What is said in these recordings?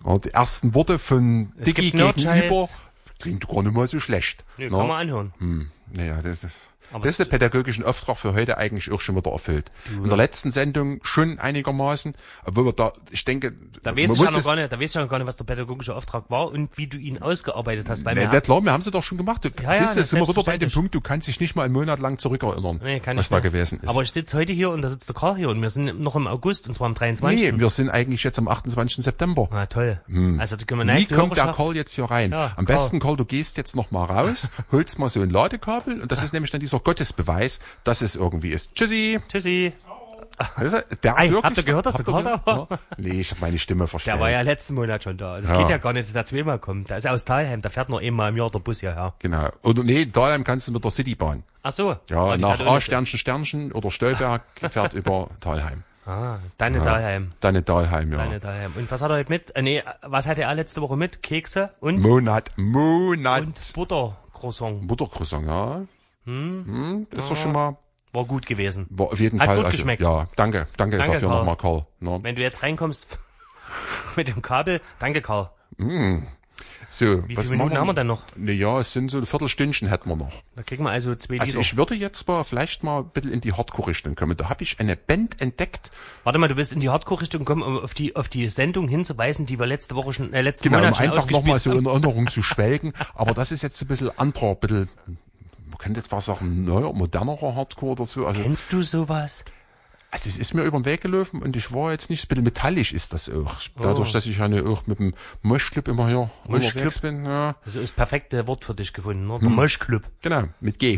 Ja, die ersten Worte von Es Dicky gibt Nerdscheiß. gegenüber klingt gar nicht mal so schlecht. Nö, Na? kann man anhören. Naja, das ist Aber der pädagogischen Auftrag für heute eigentlich auch schon wieder erfüllt. In der letzten Sendung schon einigermaßen, obwohl wir da, ich denke, Da weiß ich ja noch gar nicht, was der pädagogische Auftrag war und wie du ihn ausgearbeitet hast. Weil na klar, wir haben sie doch schon gemacht. Ja, Siehst du, das sind wir wieder bei dem selbstverständlich. Punkt, du kannst dich nicht mal einen Monat lang zurückerinnern, Nee, kann was ich da nicht. gewesen ist. Aber ich sitze heute hier und da sitzt der Karl hier und wir sind noch im August und zwar am 23. Nee, wir sind eigentlich jetzt am 28. September. Ah, toll. Also da können wir Wie nicht kommt der Call jetzt hier rein? Ja, Am Call. besten, Call, du gehst jetzt noch mal raus, holst mal so ein Ladekabel und das ist nämlich dann dieser Gottesbeweis, dass es irgendwie ist. Tschüssi. Tschüssi. Also, der Ey, ist wirklich, habt ihr gehört, dass der Call da war? Ja. Nee, ich habe meine Stimme verstellt. Der war ja letzten Monat schon da. Das geht ja gar nicht, dass der zweimal kommt. Der ist aus Thalheim, da fährt nur einmal im Jahr der Bus hierher. Genau. Oder nee, Dahlheim kannst du mit der Citybahn. Ach so. Ja, die nach hat auch A nicht- Sternchen Sternchen oder Stolberg fährt über Thalheim. Ah, deine Thalheim. Deine Dahlheim, ja. Deine Thalheim. Und was hat er heute mit? Was hatte er letzte Woche mit? Kekse und Monat. und Buttercroissant. Buttercroissant, ja. Ist doch schon mal, War gut gewesen. war auf jeden Hat Fall. gut geschmeckt. Ja, danke dafür Karl. nochmal, Karl. No. Wenn du jetzt reinkommst mit dem Kabel, danke Karl. So, Wie was viele Minuten machen haben wir denn noch? Ja, es sind so ein Viertelstündchen hätten wir noch. Da kriegen wir also 2 Also Liter. ich würde jetzt mal vielleicht mal ein bisschen in die Hardcore-Richtung kommen. Da habe ich eine Band entdeckt. Warte mal, du bist in die Hardcore-Richtung gekommen, um auf die Sendung hinzuweisen, die wir letzten Genau, um Monat schon einfach nochmal ausgespielt so haben. in Erinnerung zu schwelgen. Aber das ist jetzt ein bisschen anderer, ein bisschen, man könnte jetzt fast sagen, neuer, modernerer Hardcore oder so. Kennst du sowas? Also es ist mir über den Weg gelaufen und ich war jetzt nicht, ein bisschen metallisch ist das auch. Dadurch, dass ich ja auch mit dem Moshclub immer hier Moshclub? unterwegs bin. Ja, Das ist das perfekte Wort für dich gefunden, ne? Der Moschclub. genau, mit G.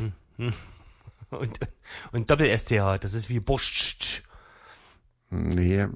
Und Doppel-SCH, das ist wie Borscht. Nee.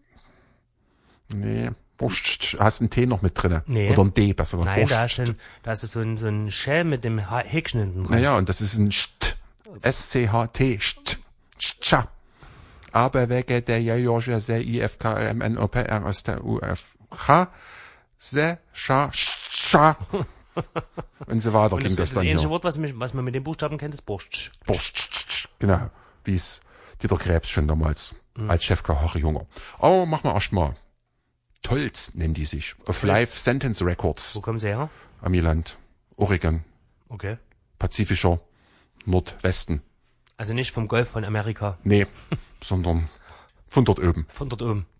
Wurst, hast einen T noch mit drinne? Nee. Oder ein D, besser gesagt. Nein, Wurst. da ist so ein Shell mit dem Häkchen hinten dran. Naja, und das ist ein St. S-C-H-T. St. Scha. Aber wege der Jorge se I-F-K-M-N-O-P-R-S-T-U-F-H. Se, Scha, Scha. Und so weiter Und ging das das dann ähnliche hier. Wort, was man mit den Buchstaben kennt, ist Borscht. Wurst. Genau. Wie es Dieter Krebs schon damals als Chefkoch Harry Junger. Aber machen wir erst mal. Tolz nennen die sich. Auf Live Sentence Records. Wo kommen sie her? Amiland. Oregon. Okay. Pazifischer Nordwesten. Also nicht vom Golf von Amerika, Nee, sondern von dort oben. von dort oben.